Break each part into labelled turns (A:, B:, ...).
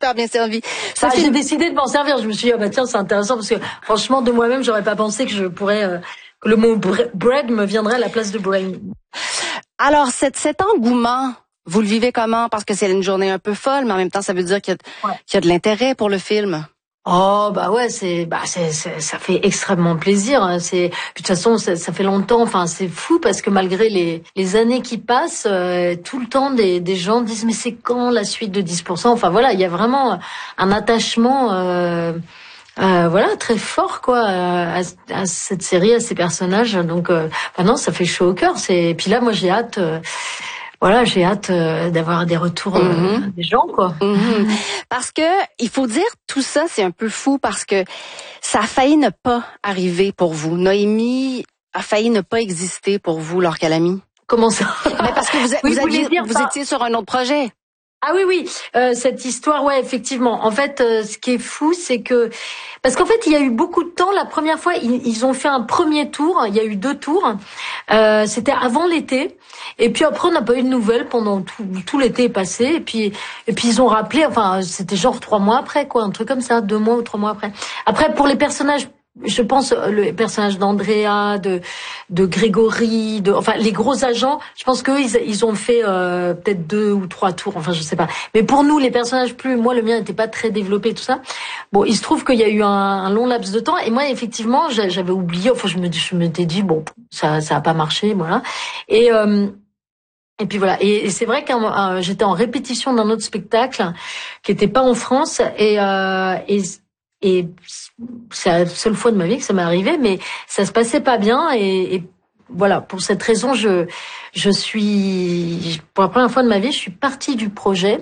A: super bien servi.
B: J'ai décidé de m'en servir. Je me suis dit, tiens, c'est intéressant parce que franchement, de moi-même, j'aurais pas pensé que je pourrais, que le mot bread me viendrait à la place de brain.
A: Alors, cet engouement, vous le vivez comment? Parce que c'est une journée un peu folle, mais en même temps, ça veut dire qu'il y a de l'intérêt pour le film.
B: Oh bah ouais, ça fait extrêmement plaisir. Hein. Puis de toute façon, ça fait longtemps. Enfin, c'est fou parce que malgré les années qui passent, tout le temps des gens disent mais c'est quand la suite de 10%. Enfin voilà, il y a vraiment un attachement. Voilà, très fort quoi à cette série, à ces personnages. Donc, non, ça fait chaud au cœur. Et puis là, moi, j'ai hâte. J'ai hâte d'avoir des retours des gens, quoi.
A: Parce que il faut dire tout ça, c'est un peu fou parce que ça a failli ne pas arriver pour vous. Noémie a failli ne pas exister pour vous, Laure Calamy.
B: Comment ça?
A: Mais parce que vous étiez sur un autre projet.
B: Ah oui, cette histoire, ouais, effectivement. En fait, ce qui est fou, c'est que parce qu'en fait, il y a eu beaucoup de temps. La première fois, ils ont fait un premier tour. Il y a eu 2 tours. C'était avant l'été. Et puis après, on n'a pas eu de nouvelles pendant tout l'été est passé. Et puis ils ont rappelé. Enfin, c'était genre 3 mois après, quoi, un truc comme ça, 2 mois ou 3 mois après. Après, pour les personnages. Je pense le personnage d'Andrea, de Grégory, enfin les gros agents. Je pense qu'eux ils ont fait peut-être 2 ou 3 tours. Enfin je sais pas. Mais pour nous les personnages moi le mien n'était pas très développé tout ça. Bon il se trouve qu'il y a eu un long laps de temps et moi effectivement j'avais oublié. Enfin je m'étais dit bon ça a pas marché voilà. Et puis voilà. Et c'est vrai que j'étais en répétition d'un autre spectacle qui était pas en France et c'est la seule fois de ma vie que ça m'est arrivé, mais ça se passait pas bien et voilà, pour cette raison, je suis, pour la première fois de ma vie, je suis partie du projet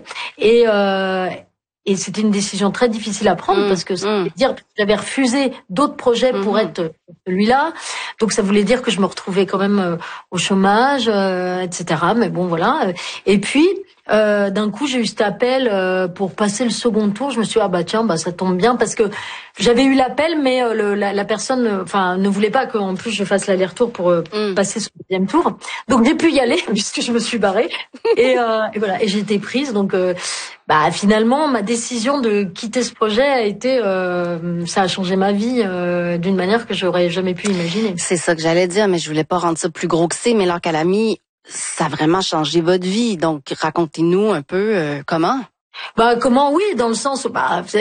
B: et c'était une décision très difficile à prendre parce que ça voulait dire que j'avais refusé d'autres projets pour être celui-là. Donc ça voulait dire que je me retrouvais quand même au chômage, etc. Mais bon, voilà. Et puis, d'un coup, j'ai eu cet appel pour passer le second tour. Je me suis dit, tiens, ça tombe bien parce que j'avais eu l'appel, mais la personne, ne voulait pas qu'en plus je fasse l'aller-retour pour passer ce deuxième tour. Donc j'ai pu y aller puisque je me suis barrée et voilà. Et j'ai été prise. Donc finalement, ma décision de quitter ce projet a été, ça a changé ma vie d'une manière que j'aurais jamais pu imaginer.
A: C'est ça que j'allais dire, mais je voulais pas rendre ça plus gros que c'est. Mais Laure Calamy, ça a vraiment changé votre vie. Donc, racontez-nous un peu comment.
B: Comment oui, dans le sens où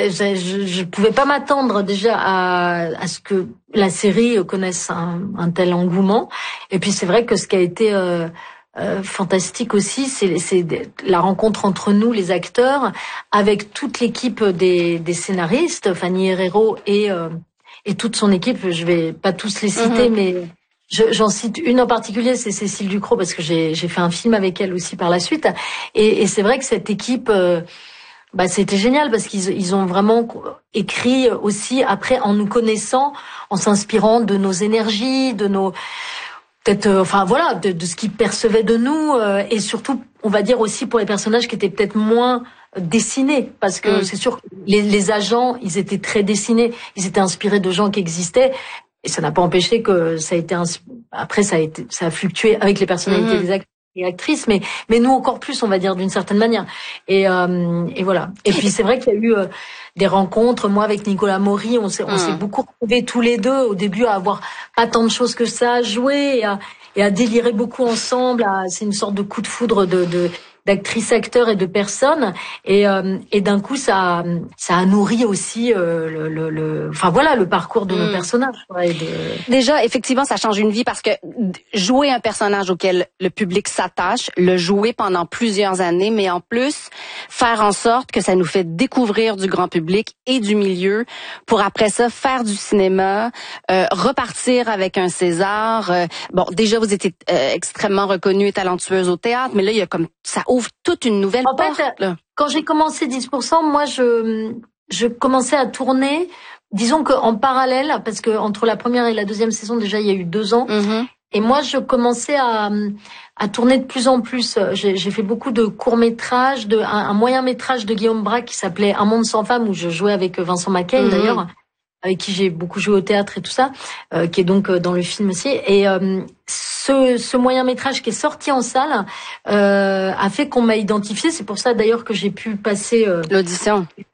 B: je pouvais pas m'attendre déjà à ce que la série connaisse un tel engouement. Et puis c'est vrai que ce qui a été fantastique aussi, c'est la rencontre entre nous, les acteurs, avec toute l'équipe des scénaristes, Fanny Herrero et toute son équipe. Je vais pas tous les citer, mais j'en cite une en particulier, c'est Cécile Ducrot, parce que j'ai fait un film avec elle aussi par la suite. Et c'est vrai que cette équipe, c'était génial parce qu'ils ont vraiment écrit aussi après en nous connaissant, en s'inspirant de nos énergies, de nos peut-être, de ce qu'ils percevaient de nous et surtout, on va dire aussi pour les personnages qui étaient peut-être moins dessinés, parce que c'est sûr que les agents, ils étaient très dessinés, ils étaient inspirés de gens qui existaient. Et ça n'a pas empêché que ça a été après ça a fluctué avec les personnalités des acteurs et actrices, mais nous encore plus, on va dire d'une certaine manière. Et voilà. Et puis c'est vrai qu'il y a eu des rencontres. Moi avec Nicolas Maury, on s'est beaucoup retrouvés tous les deux au début à avoir pas tant de choses que ça à jouer et à délirer beaucoup ensemble. C'est une sorte de coup de foudre d'actrices, acteurs et de personnes et d'un coup ça a nourri aussi le parcours de nos personnages.
A: Déjà effectivement ça change une vie parce que jouer un personnage auquel le public s'attache, le jouer pendant plusieurs années, mais en plus faire en sorte que ça nous fait découvrir du grand public et du milieu pour après ça faire du cinéma, repartir avec un César. Déjà vous étiez extrêmement reconnue et talentueuse au théâtre, mais là il y a comme ça ouvre toute une nouvelle porte. Là.
B: Quand j'ai commencé 10%, moi, je commençais à tourner, disons qu'en parallèle, parce que entre la première et la deuxième saison, déjà, il y a eu 2 ans. Et moi, je commençais à tourner de plus en plus. J'ai fait beaucoup de courts-métrages, un moyen-métrage de Guillaume Braque qui s'appelait Un monde sans femme, où je jouais avec Vincent Macaigne, d'ailleurs, avec qui j'ai beaucoup joué au théâtre et tout ça, qui est donc dans le film aussi. Et ce moyen-métrage qui est sorti en salle a fait qu'on m'a identifié. C'est pour ça d'ailleurs que j'ai pu passer
A: l'audition.